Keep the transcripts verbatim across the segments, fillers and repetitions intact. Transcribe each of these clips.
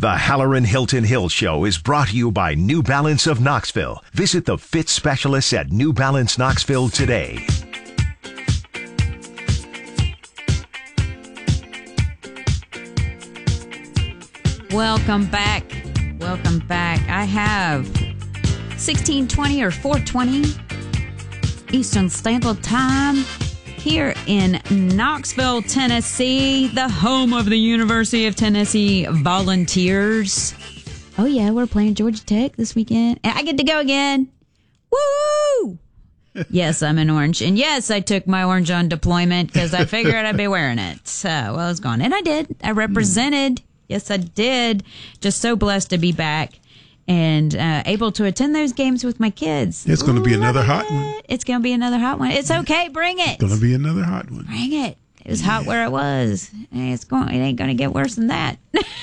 The Halloran Hilton Hill Show is brought to you by New Balance of Knoxville. Visit the fit specialists at New Balance Knoxville today. Welcome back. Welcome back. I have sixteen twenty or four twenty Eastern Standard Time here in Knoxville, Tennessee, the home of the University of Tennessee Volunteers. Oh, yeah, we're playing Georgia Tech this weekend. And I get to go again. Woo! Yes, I'm in orange. And yes, I took my orange on deployment because I figured I'd be wearing it. So, well, I was gone. And I did. I represented. Yes, I did. Just so blessed to be back and uh, able to attend those games with my kids. It's going to be another Love hot it. one. It's going to be another hot one. It's okay. Bring it. It's going to be another hot one. Bring it. It was hot where it was. It's going. It ain't going to get worse than that.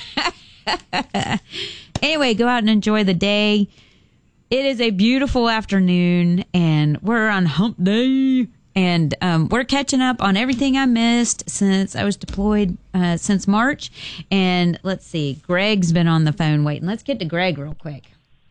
Anyway, go out and enjoy the day. It is a beautiful afternoon, and we're on hump day. And um, we're catching up on everything I missed since I was deployed uh, since March. And let's see, Greg's been on the phone waiting. Let's get to Greg real quick.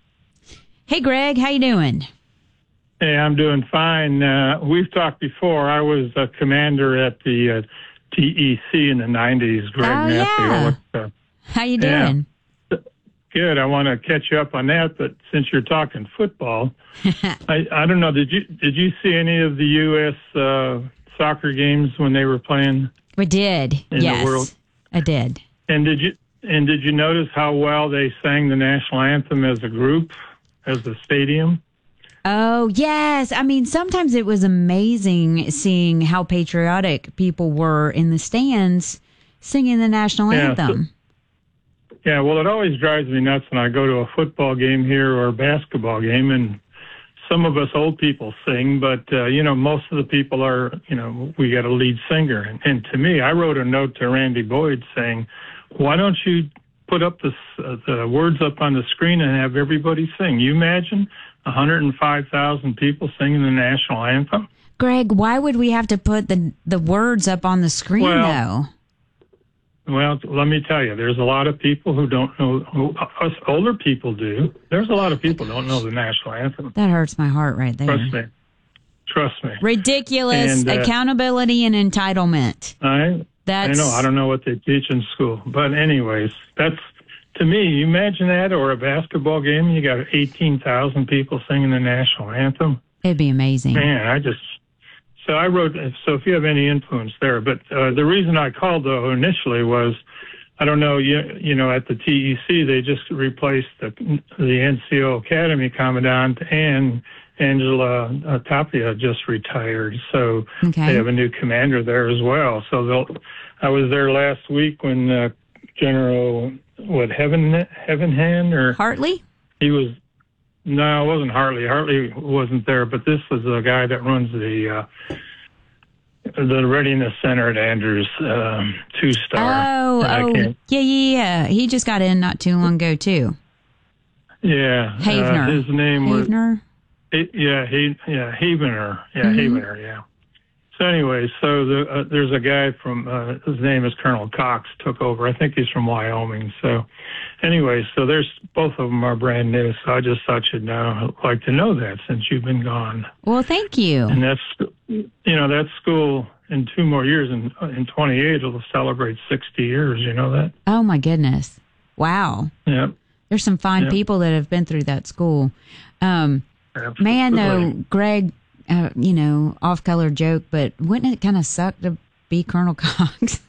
Hey, Greg, how you doing? Hey, I'm doing fine. Uh, we've talked before. I was a commander at the uh, T E C in the nineties. Greg Oh, Matthew. yeah. Uh, How you doing? Yeah. Good. I want to catch you up on that, but since you're talking football, I, I don't know. Did you did you see any of the U S uh, soccer games when they were playing? We did. In yes, the world? I did. And did you and did you notice how well they sang the national anthem as a group, as a stadium? Oh, yes. I mean, sometimes it was amazing seeing how patriotic people were in the stands singing the national Yeah, anthem. So, Yeah, well, it always drives me nuts when I go to a football game here or a basketball game, and some of us old people sing, but, uh, you know, most of the people are, you know, we got a lead singer. And, and to me, I wrote a note to Randy Boyd saying, why don't you put up the, uh, the words up on the screen and have everybody sing? You imagine one hundred five thousand people singing the national anthem? Greg, why would we have to put the, the words up on the screen, Well, though? Well, let me tell you, there's a lot of people who don't know, who, us older people do. There's a lot of people who don't know the national anthem. That hurts my heart right there. Trust me. Trust me. Ridiculous And, uh, accountability and entitlement. I, That's, I know. I don't know what they teach in school. But anyways, that's, to me, you imagine that, or a basketball game, you got eighteen thousand people singing the national anthem. It'd be amazing. Man, I just... So I wrote, so if you have any influence there, but uh, the reason I called, though, initially was, I don't know, you, you know, at the T E C, they just replaced the, the N C O Academy Commandant, and Angela uh, Tapia just retired. So Okay. they have a new commander there as well. So they'll, I was there last week when uh, General, what, Heaven, Heavenhand, or? Hartley? He was, no, it wasn't Hartley. Hartley wasn't there, but this was the guy that runs the uh, the Readiness Center at Andrews, um, two star. Oh, oh, yeah, yeah, yeah. He just got in not too long ago, too. Yeah. Havener. Uh, his name Havener? was, it, yeah, he, yeah, Havener. Yeah, Mm-hmm. Havener, yeah. So anyway, so the, uh, there's a guy from, uh, his name is Colonel Cox, took over. I think he's from Wyoming. So anyway, so there's, both of them are brand new. So I just thought you'd know, like to know that since you've been gone. Well, thank you. And that's, you know, that school in two more years, in, in twenty-eight, it'll celebrate sixty years. You know that? Oh, my goodness. Wow. Yeah. There's some fine Yep. people that have been through that school. Um, Absolutely. man, though, Greg, uh, you know, off-color joke, but wouldn't it kind of suck to be Colonel Cox?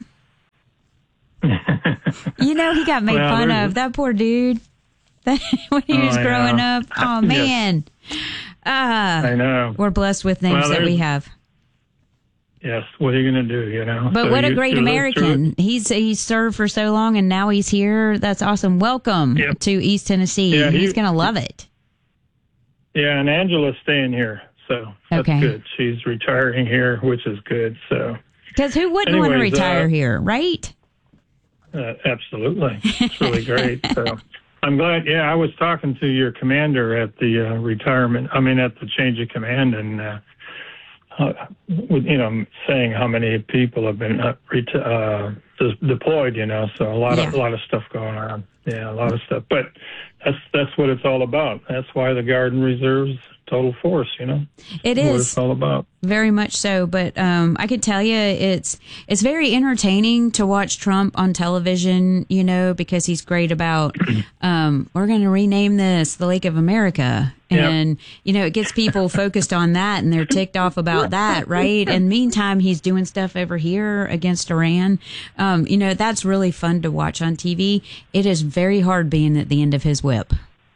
You know, he got made Well, fun there's- of. That poor dude. When he Oh, was I growing know. up. Oh, Yes. man. Ah, I know. we're blessed with names Well, that we there's- have. Yes. What are you going to do? You know. But So what a you- great you live through American. it. He's he's served for so long, and now he's here. That's awesome. Welcome Yep. to East Tennessee. Yeah, he- he's going to love it. Yeah, and Angela's staying here, so that's Okay. good. She's retiring here, which is good. So Because who wouldn't want to Anyways, retire uh, here, right? uh, absolutely, it's really great. So I'm glad. Yeah, I was talking to your commander at the uh, retirement. I mean, at the change of command, and uh, uh, with, you know, saying how many people have been uh, ret- uh, de- deployed, you know, so a lot Yeah. of a lot of stuff going on. Yeah, a lot of stuff. But that's that's what it's all about. That's why the Guard and Reserve's total force, you know. It That's what is. it's all about. Very much so, but um, I could tell you it's it's very entertaining to watch Trump on television, you know, because he's great about um, we're going to rename this the Lake of America, and Yep. you know it gets people focused on that, and they're ticked off about that, right? And meantime, he's doing stuff over here against Iran. Um, you know, that's really fun to watch on T V. It is very hard being at the end of his whip.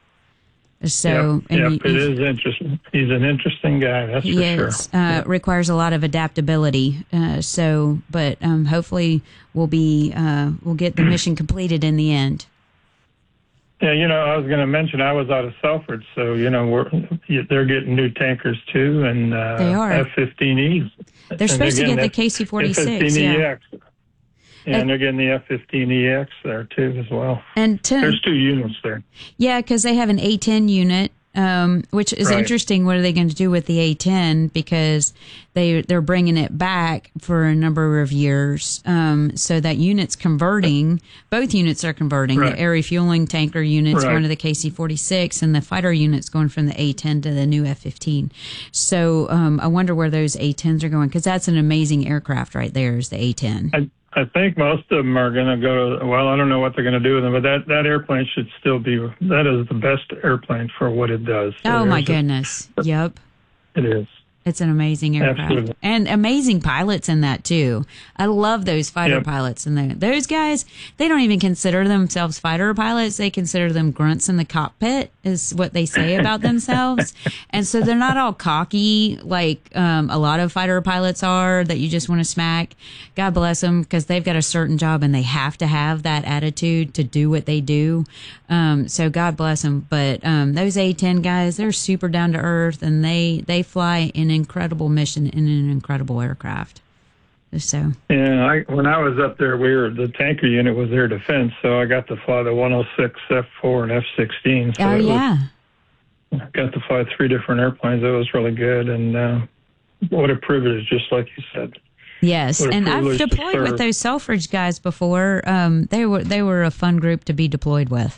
So yep, and yep, he- it is interesting. He's an interesting guy, that's for Yes, sure. uh, Yep. requires a lot of adaptability. Uh, so, but um, hopefully we'll be uh, we'll get the mission completed in the end. Yeah, you know, I was going to mention I was out of Selfridge, so you know we're they're getting new tankers too, and uh, They are. F fifteen Es. They're supposed to get the K C forty-six, yeah. F fifteen E X. Yeah, and they're getting the F fifteen E X there too as well. And to, There's two units there. yeah, because they have an A ten unit, um, which is Right. interesting. What are they going to do with the A ten? Because they they're bringing it back for a number of years. Um, so that unit's converting. Both units are converting. Right. The air refueling tanker unit's Right. going to the K C forty-six, and the fighter unit's going from the A ten to the new F fifteen. So um, I wonder where those A tens are going, because that's an amazing aircraft right there. Is the A ten? I, I think most of them are going to go to, well, I don't know what they're going to do with them, but that, that airplane should still be, that is the best airplane for what it does. So Oh my there's a- goodness! Yep. It is. It's an amazing aircraft. Absolutely. And amazing pilots in that too. I love those fighter Yep. pilots in there. Those guys, they don't even consider themselves fighter pilots. They consider them grunts in the cockpit is what they say about themselves. And so they're not all cocky like um, a lot of fighter pilots are that you just want to smack. God bless them, because they've got a certain job and they have to have that attitude to do what they do. Um, so God bless them. But um, those A ten guys, they're super down to earth, and they, they fly an incredible mission in an incredible aircraft. So Yeah, I, when I was up there, we were, the tanker unit was air defense, so I got to fly the one oh six, F four, and F sixteen. So oh it was- yeah. I got to fly three different airplanes. It was really good, and uh, what a privilege, just like you said. Yes, What a and I've privilege to deployed with serve. those Selfridge guys before. Um, they were they were a fun group to be deployed with.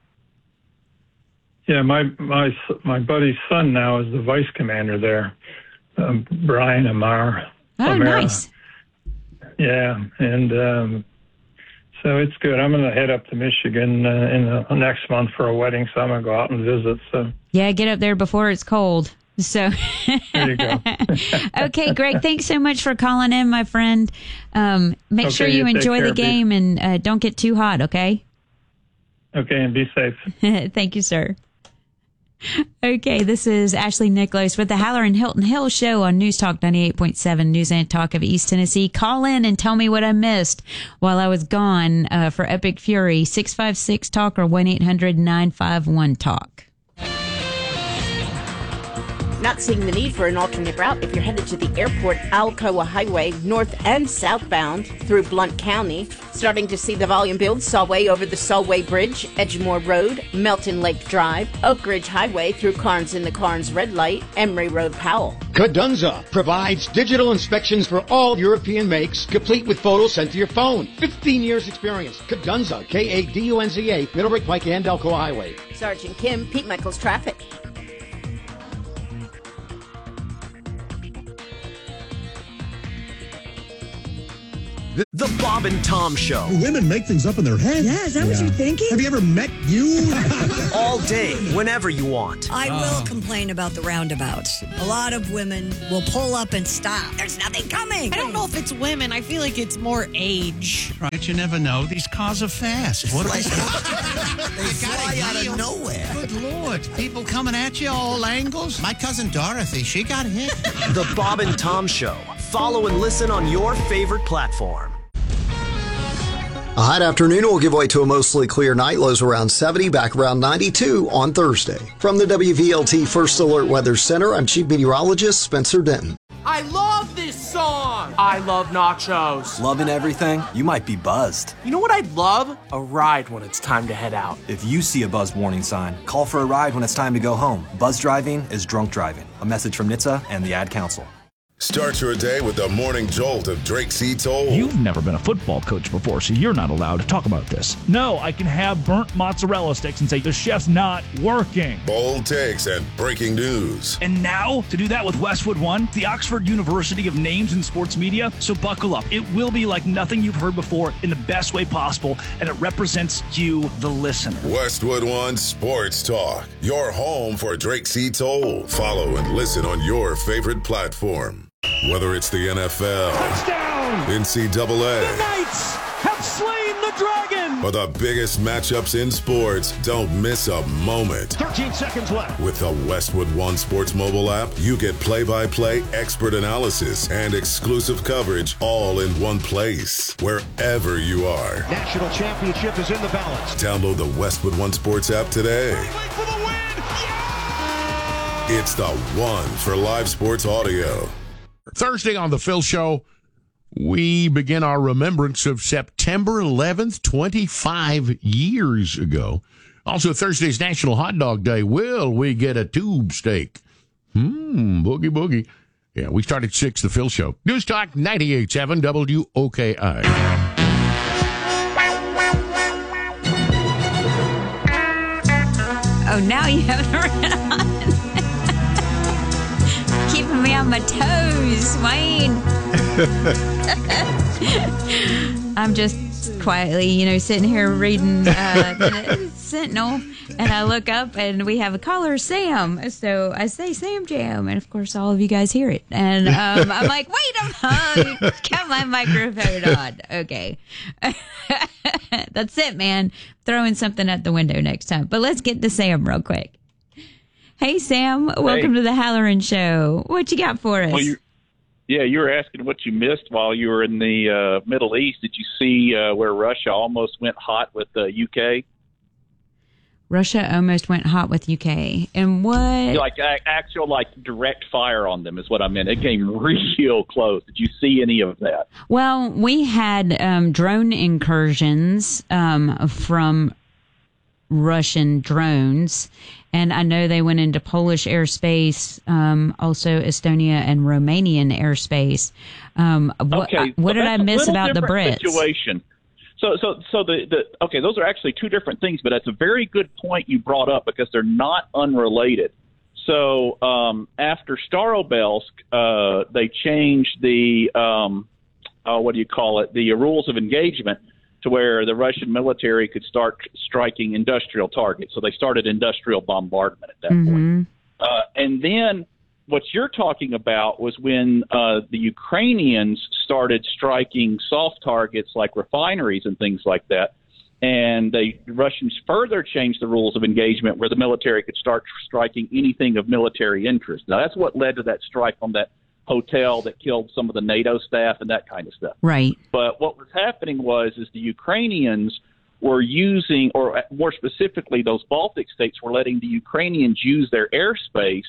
Yeah, my my my buddy's son now is the vice commander there, um, Brian Amar. Oh, Amara. nice. Yeah, and um, so it's good. I'm going to head up to Michigan uh, in the next month for a wedding, so I'm going to go out and visit. So Yeah, get up there before it's cold. So there you go. okay, Greg, thanks so much for calling in, my friend. Um, make Okay, sure you, you take enjoy the care, Bea. game and uh, don't get too hot, okay? Okay, and be safe. Thank you, sir. Okay, this is Ashley Nicholas with the Halloran Hilton Hill Show on News Talk ninety-eight point seven, News and Talk of East Tennessee. Call in and tell me what I missed while I was gone uh, for Epic Fury. six five six talk or one eight hundred nine five one talk. Not seeing the need for an alternate route if you're headed to the airport Alcoa Highway, north and southbound through Blount County. Starting to see the volume build, Solway over the Solway Bridge, Edgemore Road, Melton Lake Drive, Oak Ridge Highway through Carnes in the Carnes Red Light, Emery Road, Powell. Cadunza provides digital inspections for all European makes, complete with photos sent to your phone. fifteen years experience. Cadunza, K A D U N Z A, Middlebrook, Pike, and Alcoa Highway. Sergeant Kim, Pete Michaels Traffic. The Bob and Tom Show. Women make things up in their head. Yeah, is that what you're thinking? Have you ever met you? All day, whenever you want. I will complain about the roundabouts. A lot of women will pull up and stop. There's nothing coming. I don't know if it's women. I feel like it's more age. Right, you never know. These cars are fast. What They fly out of nowhere. Good Lord. People coming at you all angles. My cousin Dorothy, she got hit. The Bob and Tom Show. Follow and listen on your favorite platform. A hot afternoon will give way to a mostly clear night. Lows around seventy, back around ninety-two on Thursday. From the W V L T First Alert Weather Center, I'm Chief Meteorologist Spencer Denton. I love this song! I love nachos. Loving everything? You might be buzzed. You know what I'd love? A ride when it's time to head out. If you see a buzz warning sign, call for a ride when it's time to go home. Buzz driving is drunk driving. A message from N H T S A and the Ad Council. Start your day with the morning jolt of Drake C. Toll. You've never been a football coach before, so you're not allowed to talk about this. No, I can have burnt mozzarella sticks and say the chef's not working. Bold takes and breaking news. And now, to do that with Westwood One, the Oxford University of Names in Sports Media. So buckle up. It will be like nothing you've heard before in the best way possible, and it represents you, the listener. Westwood One Sports Talk, your home for Drake C. Toll. Follow and listen on your favorite platform. Whether it's the N F L, touchdown, N C double A, the Knights have slain the dragon, or the biggest matchups in sports, don't miss a moment. thirteen seconds left. With the Westwood One Sports mobile app, you get play-by-play expert analysis and exclusive coverage all in one place, wherever you are. National championship is in the balance. Download the Westwood One Sports app today. For the win. Yeah! It's the one for live sports audio. Thursday on the Phil Show, we begin our remembrance of September eleventh, twenty-five years ago. Also, Thursday's National Hot Dog Day. Will we get a tube steak? Hmm, boogie boogie. Yeah, we start at six, the Phil Show. News Talk ninety-eight point seven W O K I. Oh, now you have the red on. Keeping me on my toes, Wayne. I'm just quietly, you know, sitting here reading uh, the Sentinel, and I look up, and we have a caller, Sam. So I say, Sam Jam, and of course, all of you guys hear it. And um, I'm like, wait a minute, got my microphone on. Okay. That's it, man. Throwing something at the window next time. But let's get to Sam real quick. Hey, Sam. Welcome hey. to the Halloran Show. What you got for us? Well, you, yeah, you were asking what you missed while you were in the uh, Middle East. Did you see uh, where Russia almost went hot with the U K? Russia almost went hot with U K. And what? Like actual, like direct fire on them is what I meant. It came real close. Did you see any of that? Well, we had um, drone incursions um, from Russian drones. And I know they went into Polish airspace, um, also Estonia and Romanian airspace. Um, what okay, what so did I miss about the Brits? Situation. So, so, so the, the okay, those are actually two different things, but that's a very good point you brought up because they're not unrelated. So, um, after Starobelsk, uh, they changed the um, uh, what do you call it? The rules of engagement to where the Russian military could start striking industrial targets. So they started industrial bombardment at that mm-hmm. point. Uh, and then what you're talking about was when uh, the Ukrainians started striking soft targets like refineries and things like that. And the Russians further changed the rules of engagement where the military could start striking anything of military interest. Now, that's what led to that strike on that hotel that killed some of the NATO staff and that kind of stuff. Right. But what was happening was is the Ukrainians were using, or more specifically, those Baltic states were letting the Ukrainians use their airspace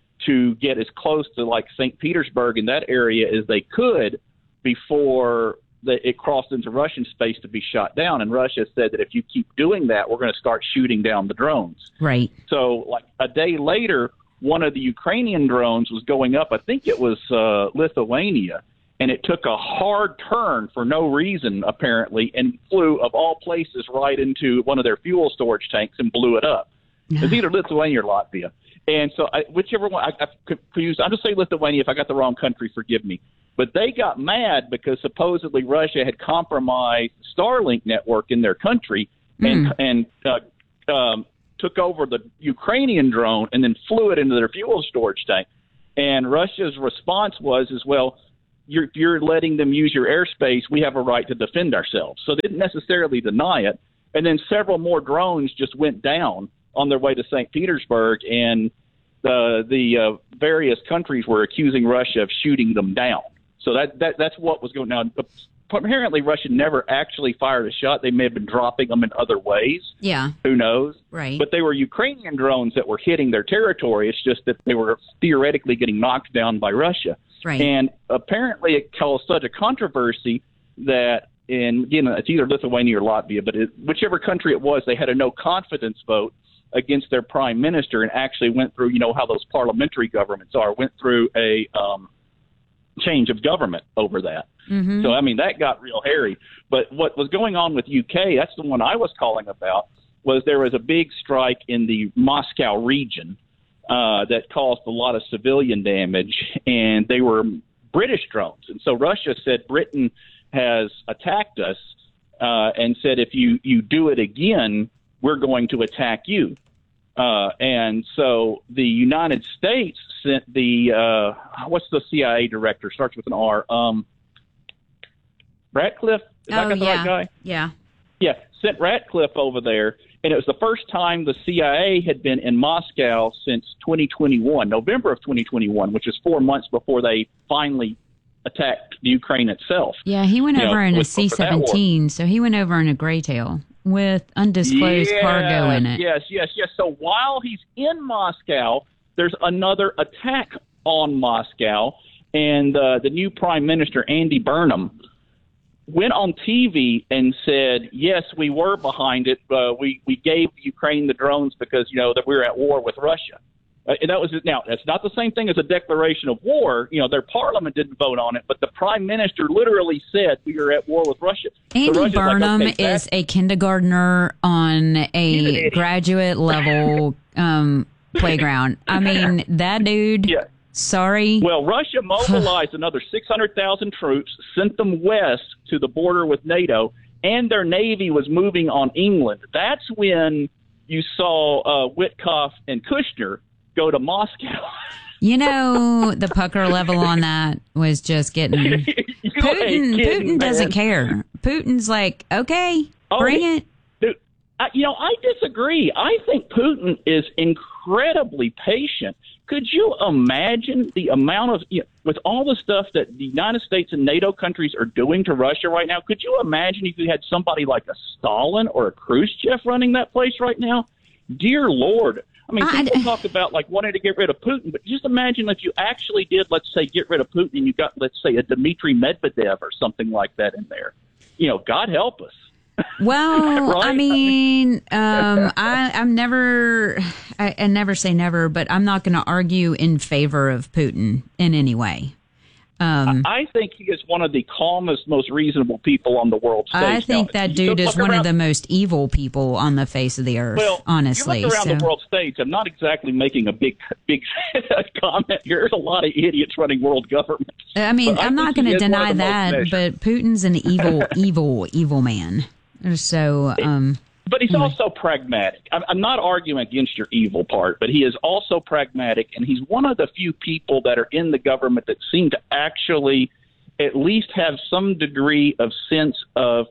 to get as close to like Saint Petersburg in that area as they could before the, it crossed into Russian space to be shot down. And Russia said that if you keep doing that, we're going to start shooting down the drones. Right. So like a day later, one of the Ukrainian drones was going up, I think it was uh, Lithuania, and it took a hard turn for no reason, apparently, and flew, of all places, right into one of their fuel storage tanks and blew it up. It's either Lithuania or Latvia. And so I, whichever one, I, I confused. I'm just saying Lithuania. If I got the wrong country, forgive me. But they got mad because supposedly Russia had compromised the Starlink network in their country and, Mm. and uh, um, took over the Ukrainian drone and then flew it into their fuel storage tank. And Russia's response was, as well, you're, you're letting them use your airspace. We have a right to defend ourselves. So they didn't necessarily deny it. And then several more drones just went down on their way to Saint Petersburg, and the the uh, various countries were accusing Russia of shooting them down. So that, that that's what was going on. Apparently, Russia never actually fired a shot. They may have been dropping them in other ways. Yeah. Who knows? Right. But they were Ukrainian drones that were hitting their territory. It's just that they were theoretically getting knocked down by Russia. Right. And apparently it caused such a controversy that, in, you know, it's either Lithuania or Latvia, but it, whichever country it was, they had a no confidence vote against their prime minister and actually went through, you know, how those parliamentary governments are, went through a um, change of government over that. Mm-hmm. So, I mean, that got real hairy. But what was going on with U K, that's the one I was calling about, was there was a big strike in the Moscow region uh, that caused a lot of civilian damage, and they were British drones. And so Russia said Britain has attacked us uh, and said, if you, you do it again, we're going to attack you. Uh, and so the United States sent the, uh, what's the C I A director? Starts with an R. Um, Ratcliffe? Is oh, that the yeah. right guy? Yeah. Yeah, sent Ratcliffe over there. And it was the first time the C I A had been in Moscow since twenty twenty-one, November of twenty twenty-one, which is four months before they finally attacked the Ukraine itself. Yeah, he went you over know, in a with- C for that war. seventeen, so he went over in a Greytail with undisclosed Yes, cargo in it. Yes, yes, yes. So while he's in Moscow, there's another attack on Moscow, and uh, the new Prime Minister, Andy Burnham, went on T V and said, yes, we were behind it. Uh, we, we gave Ukraine the drones because, you know, that we were at war with Russia. Uh, and that was now, that's not the same thing as a declaration of war. You know, their parliament didn't vote on it, but the prime minister literally said we are at war with Russia. So Andy Russia's like, Burnham okay, is a kindergartner on a graduate level um, playground. I mean, that dude, Yeah. sorry. Well, Russia mobilized another six hundred thousand troops, sent them west to the border with NATO, and their navy was moving on England. That's when you saw uh, Witkoff and Kushner go to Moscow. You know, the pucker level on that was just getting... You ain't Putin, kidding, Putin doesn't man. care. Putin's like, okay, Oh, bring he- it. Dude, I, you know, I disagree. I think Putin is incredibly patient. Could you imagine the amount of, you know, with all the stuff that the United States and NATO countries are doing to Russia right now, could you imagine if you had somebody like a Stalin or a Khrushchev running that place right now? Dear Lord. I mean, I- people talk about like wanting to get rid of Putin, but just imagine if you actually did, let's say, get rid of Putin and you got, let's say, a Dmitry Medvedev or something like that in there. You know, God help us. Well, Right? I mean, um, I, I'm never, I, I never say never, but I'm not going to argue in favor of Putin in any way. Um, I think he is one of the calmest, most reasonable people on the world stage. I think now. that You dude look is one around- of the most evil people on the face of the earth, well, honestly. You look around So- the world stage. I'm not exactly making a big, big comment here. There's a lot of idiots running world government. I mean, But I I'm not think going he to is one of deny the most that, measured. but Putin's an evil, evil, evil man. So, um, But he's anyway. also pragmatic. I'm, I'm not arguing against your evil part, but he is also pragmatic, and he's one of the few people that are in the government that seem to actually at least have some degree of sense of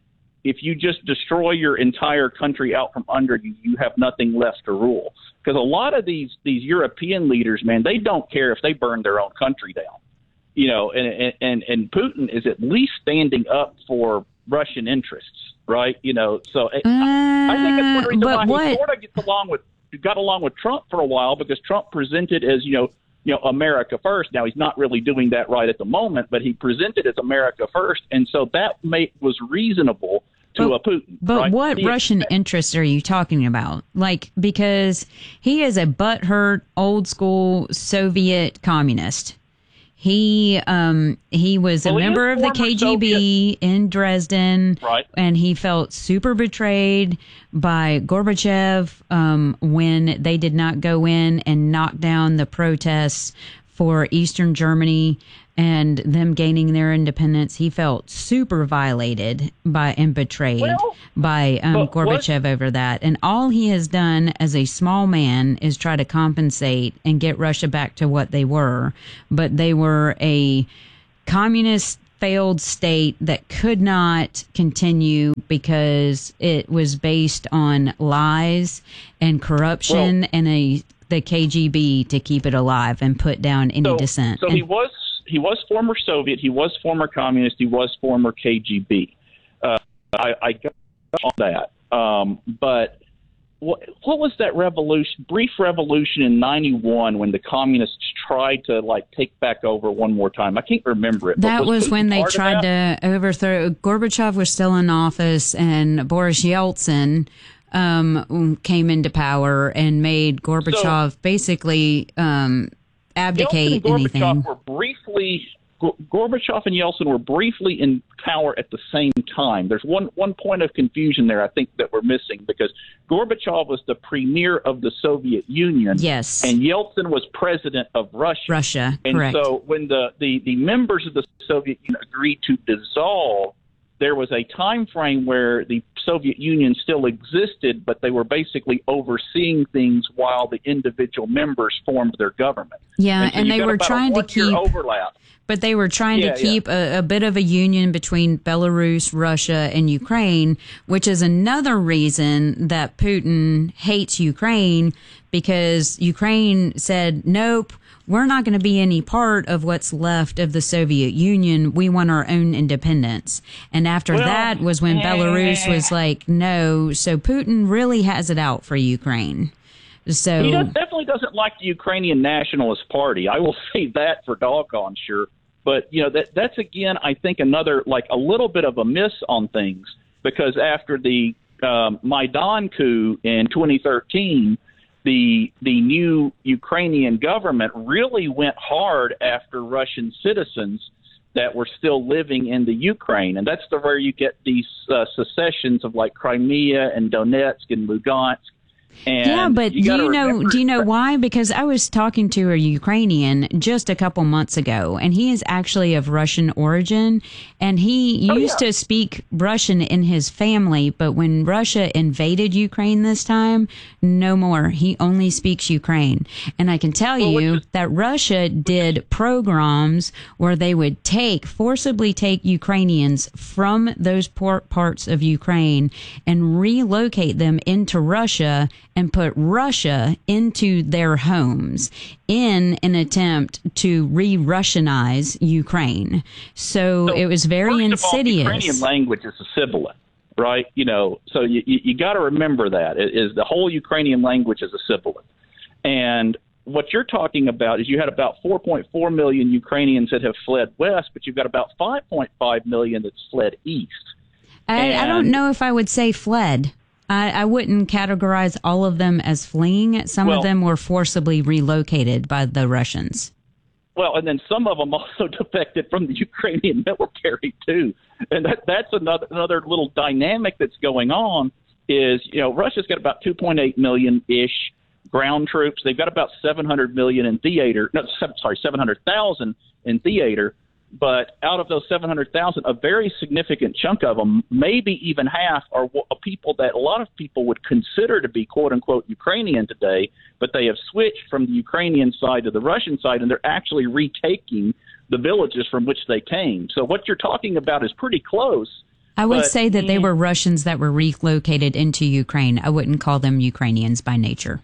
if you just destroy your entire country out from under you, you have nothing left to rule. Because a lot of these these European leaders, man, they don't care if they burn their own country down. You know, and and and Putin is at least standing up for Russian interests, right? You know, so I, I think it's one reason but why what- he sort of gets along with got along with Trump for a while, because Trump presented as, you know, you know, America first. Now he's not really doing that right at the moment, but he presented as America first, and so that made was reasonable to But- a Putin. But right? what He- Russian interests are you talking about? Like, because he is a butthurt, old school Soviet communist. He um he was Well, a he member is of the former K G B in Dresden, Right. and he felt super betrayed by Gorbachev um, when they did not go in and knock down the protests for Eastern Germany and them gaining their independence. He felt super violated by and betrayed Well, by um, but what- Gorbachev over that. And all he has done as a small man is try to compensate and get Russia back to what they were. But they were a communist failed state that could not continue because it was based on lies and corruption Well- and a the K G B to keep it alive and put down any so, dissent. So And- he was he was former Soviet, he was former communist, he was former K G B. Uh, I, I got on that, um, but what, what was that revolution? Brief revolution in ninety-one when the communists tried to like take back over one more time. I can't remember it. but That was Putin when they part of tried that? to overthrow. Gorbachev was still in office, and Boris Yeltsin um, came into power and made Gorbachev So- basically um, Yeltsin abdicate and Gorbachev anything. were briefly Gorbachev and Yeltsin were briefly in power at the same time. There's one, one point of confusion there, I think, that we're missing, because Gorbachev was the premier of the Soviet Union. Yes. And Yeltsin was president of Russia. Russia, and correct. And so when the, the, the members of the Soviet Union agreed to dissolve, there was a time frame where the Soviet Union still existed, but they were basically overseeing things while the individual members formed their government. Yeah, and, so and they were trying to keep overlap. But they were trying yeah, to keep yeah. a, a bit of a union between Belarus, Russia, and Ukraine, which is another reason that Putin hates Ukraine, because Ukraine said, nope, we're not going to be any part of what's left of the Soviet Union. We want our own independence. And after well, that was when eh. Belarus was like, no. So Putin really has it out for Ukraine. So he does, definitely doesn't like the Ukrainian Nationalist Party. I will say that for doggone sure. But, you know, that that's, again, I think another, like, a little bit of a miss on things, because after the um, Maidan coup in twenty thirteen, the the new Ukrainian government really went hard after Russian citizens that were still living in the Ukraine. And that's the where you get these uh, secessions of like Crimea and Donetsk and Lugansk. And yeah, but you do you know remember, do you know why? Because I was talking to a Ukrainian just a couple months ago, and he is actually of Russian origin, and he oh, used yeah. to speak Russian in his family, but when Russia invaded Ukraine this time, no more. He only speaks Ukraine. And I can tell well, you is, that Russia did pogroms where they would take, forcibly take Ukrainians from those port parts of Ukraine and relocate them into Russia and put Russia into their homes in an attempt to re-Russianize Ukraine. So, so it was very first insidious. Of all, Ukrainian language is a sibilant, right? You know, so you, you, you got to remember that it is the whole Ukrainian language is a sibilant. And what you're talking about is you had about four point four million Ukrainians that have fled west, but you've got about five point five million that's fled east. I, I don't know if I would say fled. I, I wouldn't categorize all of them as fleeing. Some well, of them were forcibly relocated by the Russians. Well, and then some of them also defected from the Ukrainian military, too. And that, that's another another little dynamic that's going on is, you know, Russia's got about two point eight million-ish ground troops. They've got about seven hundred million in theater. No, sorry, seven hundred thousand in theater. But out of those seven hundred thousand, a very significant chunk of them, maybe even half, are people that a lot of people would consider to be, quote unquote, Ukrainian today, but they have switched from the Ukrainian side to the Russian side, and they're actually retaking the villages from which they came. So what you're talking about is pretty close. I would but, say that they were Russians that were relocated into Ukraine. I wouldn't call them Ukrainians by nature.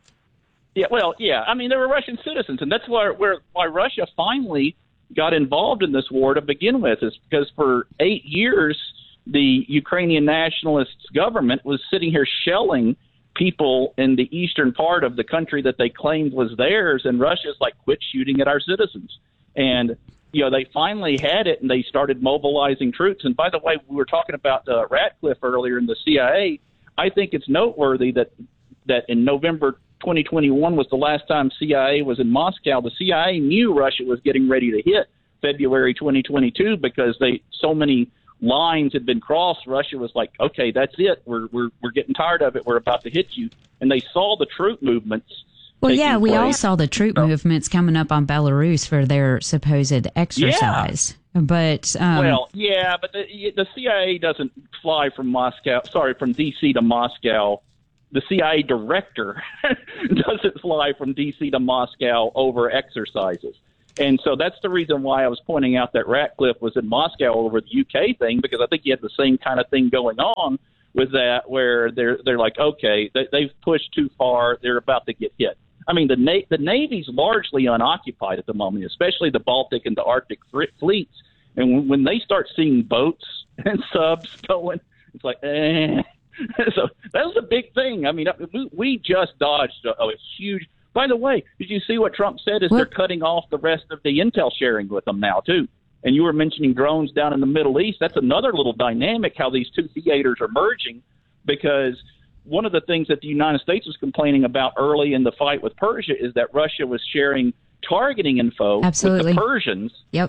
Yeah, well, yeah. I mean, they were Russian citizens, and that's why, where, why Russia finally got involved in this war to begin with, is because for eight years the Ukrainian nationalist government was sitting here shelling people in the eastern part of the country that they claimed was theirs, and Russia's like, quit shooting at our citizens. And you know, they finally had it, and they started mobilizing troops. And by the way, we were talking about uh, Ratcliffe earlier in the C I A. I think it's noteworthy that that in November twenty twenty-one was the last time C I A was in Moscow. The C I A knew Russia was getting ready to hit February twenty twenty-two because they so many lines had been crossed. Russia was like, okay, that's it. We're we're we're getting tired of it. We're about to hit you. And they saw the troop movements. Well, yeah, we place. all saw the troop so, movements coming up on Belarus for their supposed exercise. Yeah. But um, well, yeah, but the, the C I A doesn't fly from Moscow. Sorry, from D C to Moscow. The C I A director doesn't fly from D C to Moscow over exercises. And so that's the reason why I was pointing out that Ratcliffe was in Moscow over the U K thing, because I think he had the same kind of thing going on with that, where they're they're like, okay, they, they've pushed too far. They're about to get hit. I mean, the Na- the Navy's largely unoccupied at the moment, especially the Baltic and the Arctic fleets. And when, when they start seeing boats and subs going, it's like, eh. So that was a big thing. I mean, we, we just dodged a, a huge. By the way, did you see what Trump said? Is what? They're cutting off the rest of the intel sharing with them now too. And you were mentioning drones down in the Middle East. That's another little dynamic how these two theaters are merging, because one of the things that the United States was complaining about early in the fight with Persia is that Russia was sharing targeting info Absolutely. with the Persians. Yep.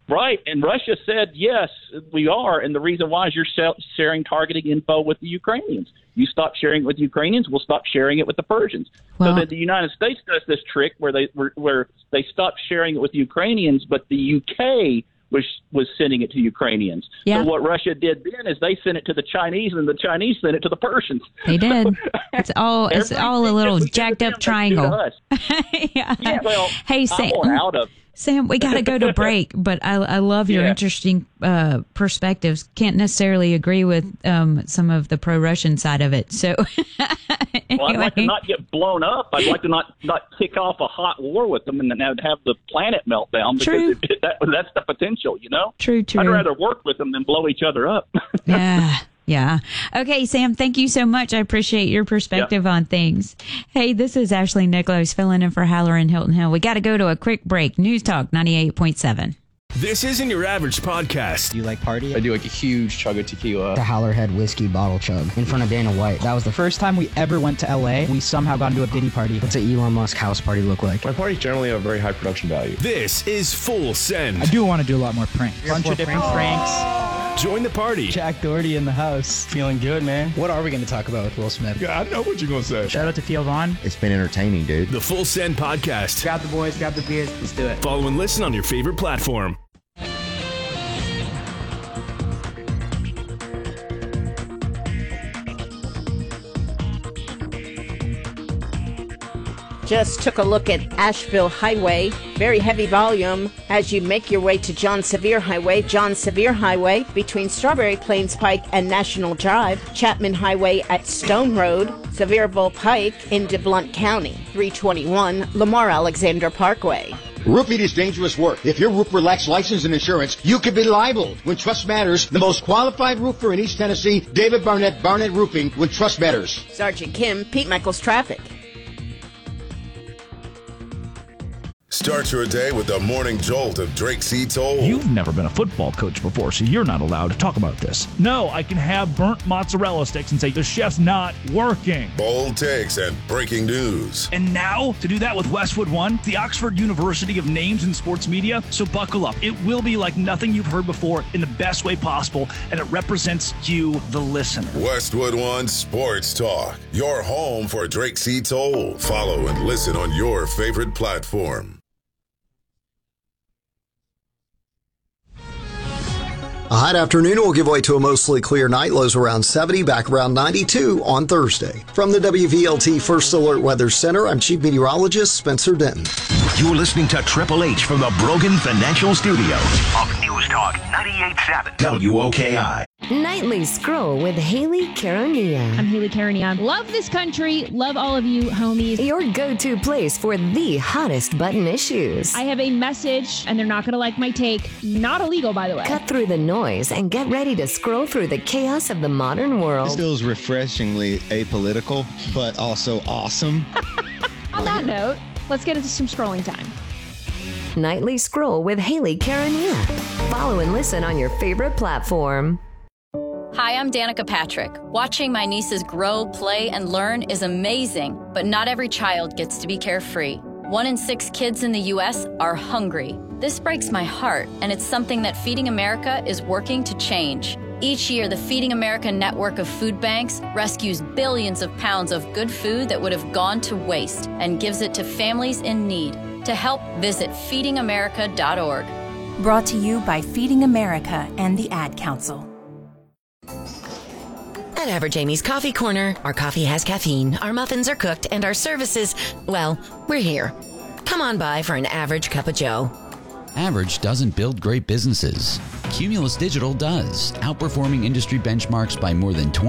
Right, and Russia said, yes, we are, and the reason why is you're sharing targeting info with the Ukrainians. You stop sharing it with the Ukrainians, we'll stop sharing it with the Persians. Well, so that the United States does this trick where they where, where they stop sharing it with the Ukrainians, but the U K was was sending it to Ukrainians. Yeah. So what Russia did then is they sent it to the Chinese, and the Chinese sent it to the Persians. They did. It's all it's all a little jacked up triangle. yeah. yeah. Well, hey, Sam. I'm out of. Sam, we got to go to break, but I, I love your Yeah. interesting uh, perspectives. Can't necessarily agree with um, some of the pro-Russian side of it. So, anyway. Well, I'd like to not get blown up. I'd like to not, not kick off a hot war with them and then have, have the planet melt down because True. it, it, that, that's the potential, you know? True, true. I'd rather work with them than blow each other up. Yeah. Yeah. Okay, Sam, thank you so much. I appreciate your perspective Yep. on things. Hey, this is Ashley Nicholas filling in for Halloran Hilton Hill. We got to go to a quick break. News Talk ninety-eight point seven. This isn't your average podcast. You like party? I do like a huge chug of tequila. The Hallerhead whiskey bottle chug in front of Dana White. That was the first time we ever went to L A. We somehow got into a Diddy party. What's an Elon Musk house party look like? My parties generally have a very high production value. This is Full Send. I do want to do a lot more pranks. Bunch of different pranks. Join the party. Jack Doherty in the house. Feeling good, man. What are we going to talk about with Will Smith? Yeah, I know what you're going to say. Shout out to Theo Vaughn. It's been entertaining, dude. The Full Send podcast. Grab the boys, grab the beers. Let's do it. Follow and listen on your favorite platform. Just took a look at Asheville Highway. Very heavy volume as you make your way to John Sevier Highway. John Sevier Highway between Strawberry Plains Pike and National Drive. Chapman Highway at Stone Road. Sevierville Pike into Blount County. three twenty-one Lamar Alexander Parkway. Roofing is dangerous work. If your roofer lacks license and insurance, you could be liable. When trust matters, the most qualified roofer in East Tennessee, David Barnett, Barnett Roofing, when trust matters. Sergeant Kim, Pete Michaels Traffic. Start your day with the morning jolt of Drake C. Toll. You've never been a football coach before, so you're not allowed to talk about this. No, I can have burnt mozzarella sticks and say the chef's not working. Bold takes and breaking news. And now, to do that with Westwood One, the Oxford University of Names in Sports Media, so buckle up. It will be like nothing you've heard before in the best way possible, and it represents you, the listener. Westwood One Sports Talk, your home for Drake C. Toll. Follow and listen on your favorite platform. A hot afternoon will give way to a mostly clear night. Lows around seventy, back around ninety-two on Thursday. From the W V L T First Alert Weather Center, I'm Chief Meteorologist Spencer Denton. You're listening to Triple H from the Brogan Financial Studios of News Talk ninety-eight point seven W O K I. Nightly Scroll with Haley Caronia. I'm Haley Caronia. Love this country. Love all of you, homies. Your go-to place for the hottest button issues. I have a message, and they're not going to like my take. Not illegal, by the way. Cut through the noise and get ready to scroll through the chaos of the modern world. This feels refreshingly apolitical, but also awesome. On that note, let's get into some scrolling time. Nightly Scroll with Haley Caronia. Follow and listen on your favorite platform. Hi, I'm Danica Patrick. Watching my nieces grow, play, and learn is amazing, but not every child gets to be carefree. One in six kids in the U S are hungry. This breaks my heart, and it's something that Feeding America is working to change. Each year, the Feeding America network of food banks rescues billions of pounds of good food that would have gone to waste and gives it to families in need. To help, visit feeding america dot org. Brought to you by Feeding America and the Ad Council. At Average Amy's Coffee Corner, our coffee has caffeine, our muffins are cooked, and our services, well, we're here. Come on by for an average cup of joe. Average doesn't build great businesses. Cumulus Digital does, outperforming industry benchmarks by more than twenty